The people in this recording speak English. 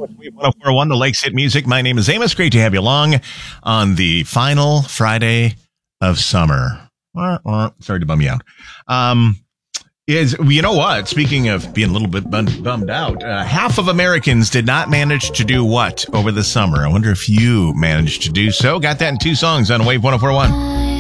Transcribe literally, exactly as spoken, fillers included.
one oh four point one, the Lakes Hit Music. My name is Amos. Great to have you along on the final Friday of summer. Sorry to bum you out. Um, is you know what? Speaking of being a little bit bum, bummed out, uh, half of Americans did not manage to do what over the summer? I wonder if you managed to do so. Got that in two songs on Wave one oh four point one.